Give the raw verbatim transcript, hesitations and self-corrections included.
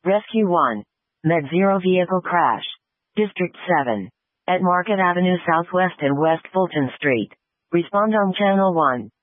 Rescue one. Med Zero vehicle crash. District seven. At Market Avenue Southwest and West Fulton Street. Respond on Channel one.